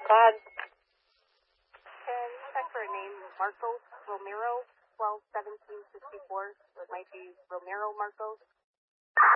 Todd. Can you check for a name Marcos Romero, 121764? So it might be Romero Marcos.